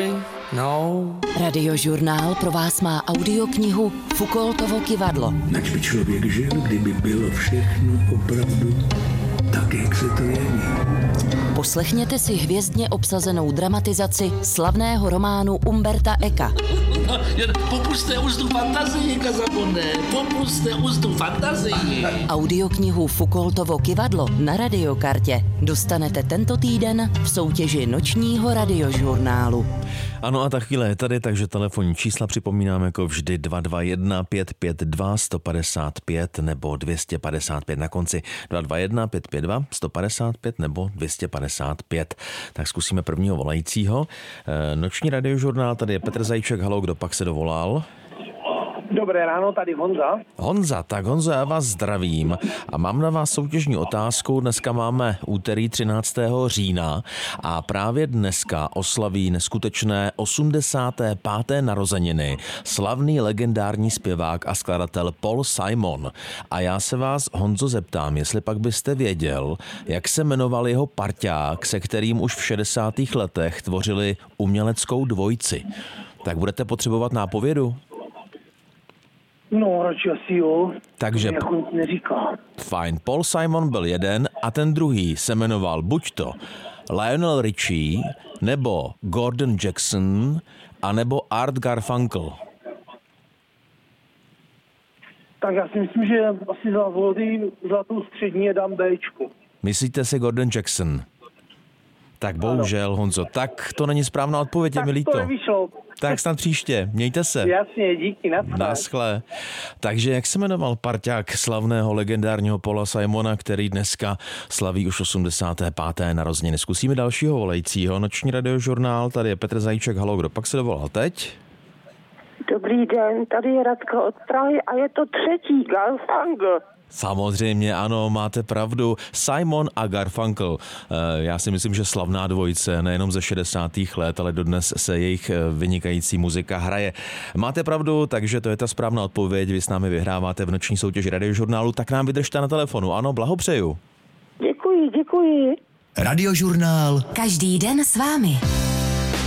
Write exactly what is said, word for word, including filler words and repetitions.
sorry, no. Radiožurnál pro vás má audioknihu Foucaultovo kyvadlo. Nač by člověk žil, kdyby bylo všechno opravdu tak, jak se to jeví. Poslechněte si hvězdně obsazenou dramatizaci slavného románu Umberta Eka. Popuste ústu fantazii, Kazabonde, popuste ústu fantazii. Audioknihu Foucaultovo kyvadlo na Radiokartě dostanete tento týden v soutěži nočního radiožurnálu. Ano a ta chvíle je tady, takže telefonní čísla připomínám jako vždy dva dva jedna pět pět dva jedna pět pět nebo dvě stě padesát pět na konci dva dva jedna pět pět dva jedna padesát pět nebo dvě stě padesát pět. Tak zkusíme prvního volajícího. Noční radiožurnál, tady je Petr Zajíček, halo, kdo pak se dovolal? Dobré ráno, tady Honza. Honza, tak Honzo, já vás zdravím a mám na vás soutěžní otázku. Dneska máme úterý třináctého října a právě dneska oslaví neskutečné osmdesáté páté narozeniny slavný legendární zpěvák a skladatel Paul Simon. A já se vás, Honzo, zeptám, jestli pak byste věděl, jak se jmenoval jeho parťák, se kterým už v šedesátých letech tvořili uměleckou dvojici. Tak budete potřebovat nápovědu? No, radši asi jo. Takže jako nic neříká. Fajn, Paul Simon byl jeden a ten druhý se jmenoval buď to Lionel Richie, nebo Gordon Jackson, anebo Art Garfunkel. Tak já si myslím, že asi za vody zlatou střední je dám Bčku. Myslíte si Gordon Jackson? Tak bohužel, ano. Honzo, tak to není správná odpověď, je mi líto. Tak to nevyšlo. Tak snad příště, mějte se. Jasně, díky, naschle. Naschle. Takže jak se jmenoval parťák slavného legendárního Paula Simona, který dneska slaví už osmdesáté páté narozeniny? Zkusíme dalšího volajícího. Noční radiožurnál, tady je Petr Zajíček, halo, kdo pak se dovolal teď? Dobrý den, tady je Radka od Prahy a je to třetí Garfunkel. Samozřejmě, ano, máte pravdu. Simon a Garfunkel. Já si myslím, že slavná dvojice, nejenom ze šedesátých let, ale dodnes se jejich vynikající muzika hraje. Máte pravdu, takže to je ta správná odpověď. Vy s námi vyhráváte v noční soutěži radiožurnálu, tak nám vydržte na telefonu. Ano, blahopřeju. Děkuji, děkuji. Radiožurnál. Každý den s vámi.